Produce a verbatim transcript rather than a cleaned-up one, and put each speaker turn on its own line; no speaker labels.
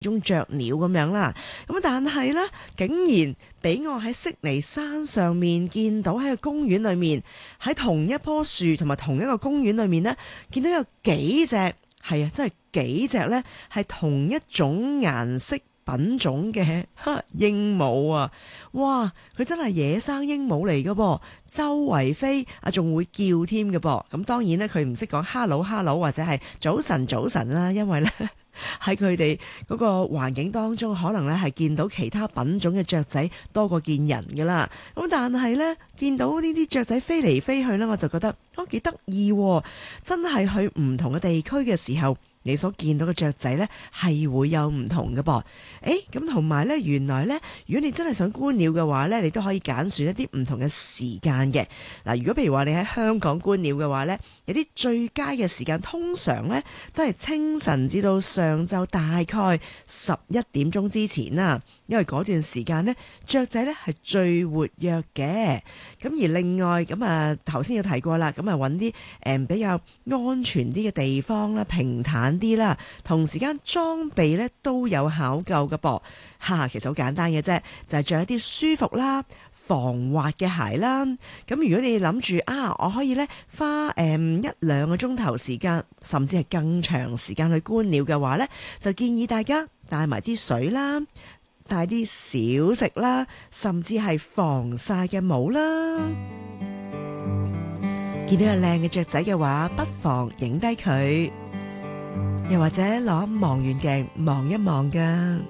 種雀鳥咁樣啦。咁但係呢，竟然俾我喺悉尼山上面見到，喺個公園裏面，喺同一棵樹同埋同一個公園裏面呢，見到有幾隻，係啊，真係幾隻呢，係同一種顏色品種嘅鸚鵡啊！哇，佢真係野生鸚鵡嚟噶噃，周圍飛啊，仲會叫添嘅噃。咁當然呢，佢唔識講 hello hello 或者係早晨早晨啦，因為呢，喺佢哋嗰個環境當中，可能咧係見到其他品種嘅雀仔多過見人噶啦。咁但係呢，見到呢啲雀仔飛嚟飛去呢，我就覺得哦幾得意，真係去唔同嘅地區嘅時候，你所見到嘅雀仔呢係會有唔同嘅噃。誒，咁同埋呢，原來呢，如果你真係想觀鳥嘅話呢，你都可以揀選一啲唔同嘅時間嘅。嗱，如果譬如話你喺香港觀鳥嘅話呢，有啲最佳嘅時間通常呢都係清晨至到上晝大概十一點鐘之前啦，因為嗰段時間呢，雀仔呢係最活躍嘅。咁而另外咁啊，頭先有提過啦，咁啊揾啲誒比較安全啲嘅地方啦，平坦啲啦，同時間裝備咧都有考究嘅噃。哈，其實好簡單嘅啫，就係着一啲舒服啦、防滑嘅鞋啦。咁如果你諗住啊，我可以咧花誒一兩個鐘頭時間，甚至係更長時間去觀鳥嘅話咧，就建議大家帶埋支水啦，帶啲小食啦，甚至係防曬嘅帽啦。見到有靚嘅雀仔嘅話，不妨影低佢。又或者攞望遠鏡望一望㗎。